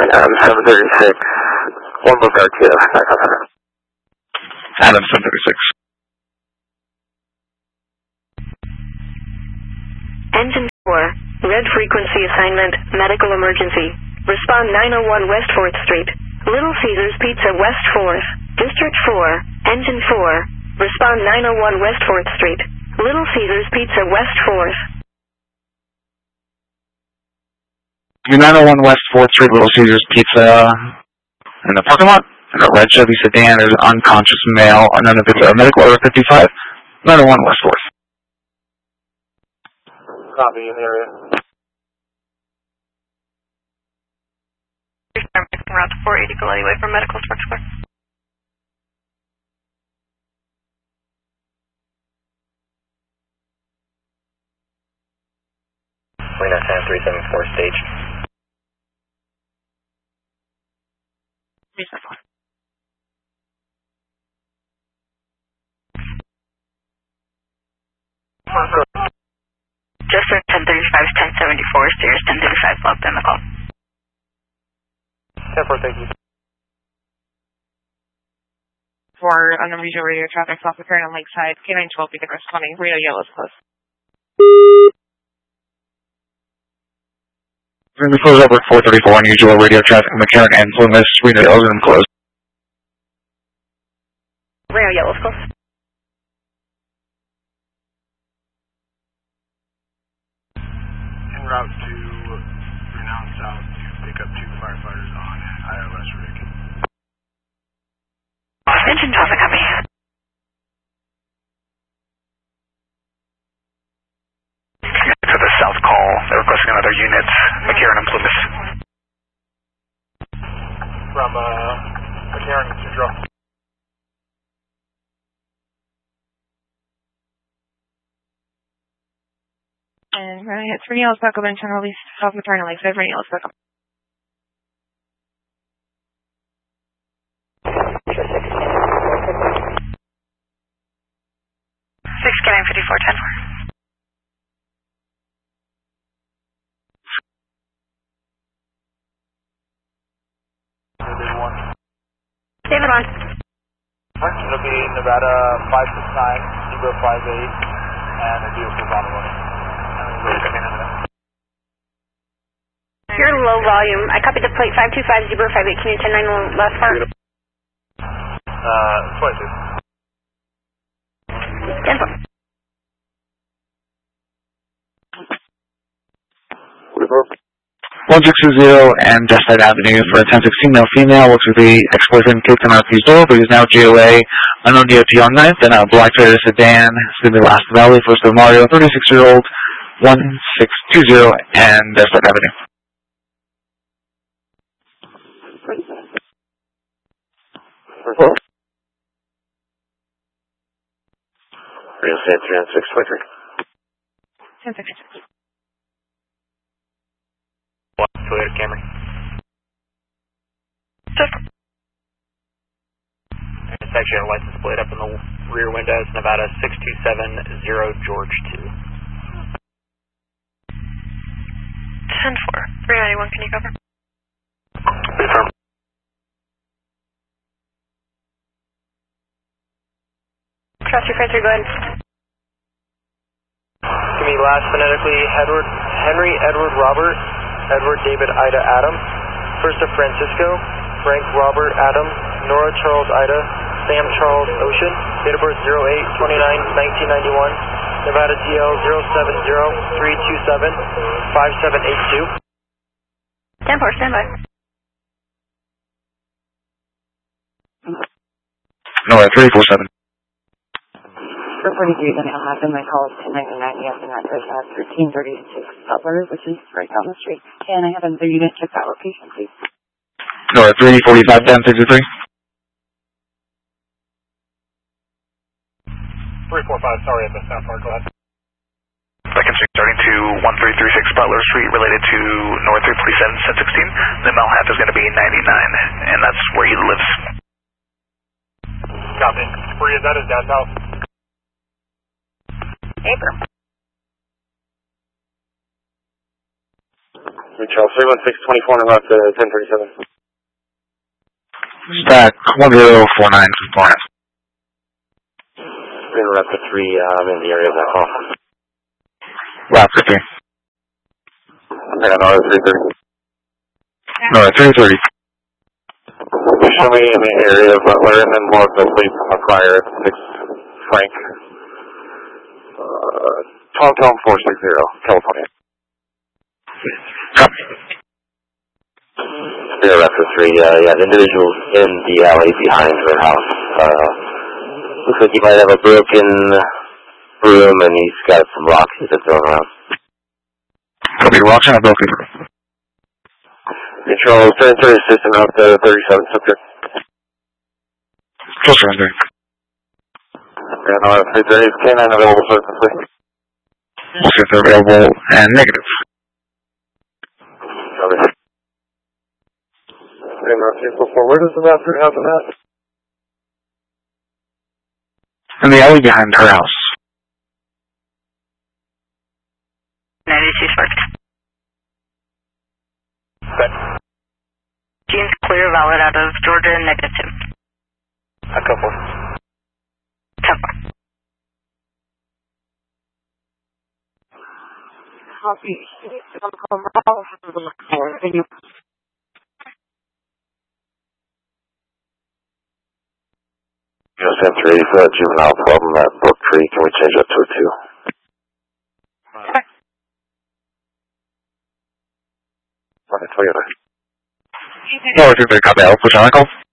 736. One book RTO. Adam 736. Engine 4, red frequency assignment, medical emergency. Respond 901 West 4th Street. Little Caesars Pizza West 4th. District 4, Engine 4. Respond 901 West 4th Street. Little Caesars Pizza West 4th. 901 West 4th Street, Little Caesars Pizza. In the parking lot, in a red Chevy sedan, there's an unconscious male, medical order 55, 901 West 4th. Copy in the area. Route 480 Galati Way for medical structure. Reno 10374 stage. 374. Just 1035 1074, Steers 1035, logged in the call. 10-4, thank you. For unusual radio traffic, South McCarran on Lakeside, K912, be the corresponding Reno Yellow's close. We're going to close over at 434, unusual radio traffic, McCarran and Plymouth, Reno Yellow's going to close. Reno Yellow's close. En route to Renown South to pick up 2 firefighters on ILS rig. Engine traffic, copy. To the south call, they're requesting another unit, McCarran and Plymouth. From McCarran to drop. And running hits for Yellow's back over and turn release South McCarran on Lakeside, Reno Yellow's back up. 6K954, 10-4. David 1. It'll be Nevada 569, Zebra 58, and the vehicle's on the running. You're low volume. I copied the plate 525 Zebra 58. Can you 1091 last part? 22. 10-4. Report. 1620 and Desert Avenue for a 1016 male female. Looks to be ex-boyfriend kicked in RP's door, but he's now GOA. Unknown DOT on 9th, and a black Toyota sedan. It's going to be Last Valley, first of Mario, 36-year-old, 1620 and Desert Avenue. Report. Real San 39623. 1066. Toyota Camry. Intersection license plate up in the rear windows, Nevada 6270 George 2. 10-4. 391, can you cover? Confirm. Trust your printer, go ahead. Give me last phonetically, Henry Edward Robert, Edward David Ida Adam, first of Francisco, Frank Robert Adam, Nora Charles Ida, Sam Charles Ocean, date of birth 08/29/1991, Nevada DL 070-327-5782. 10-4, stand by. Nora 347. For 43, then I'll have them. My call is 1099. Yes, and address at 1336 Butler, which is right down the street. Can I have another unit check that location, please? Nora 345, 1063. 345, sorry I missed that part, go ahead. Second Street starting to 1336 Butler Street related to North 347 1016. The male half is going to be 99, and that's where he lives. Copy. Where is that? Is down south? April. Charles 31624 and route to 1037. Stack 1049 compliance. In route to 3, I'm in the area of that call. Route 50. Yeah, no, 330. No, 330. Show me in the area of Butler and then more closely prior at 6 Frank. Tom 460, California. Copy. Zero after 3, yeah, the individual's in the alley behind her house. Looks like he might have a broken room and he's got some rocks he's been throwing around. Copy, rocks and a broken room. Control, turn to system up to 37, subject. Close surrender. Yeah, no, 330, K9 available, sir, please. See if they're available and negative. Copy. And where does the route through happen at? In the alley behind her house. 92 sparked. Good. Gene's clear, valid out of Georgia, negative 2. A couple. 10-4. Copy. Just enter 80 for that juvenile problem at Brook Tree. Can we change that to a 2? Right, Toyota. No, I think they got the Alpha Chronicle.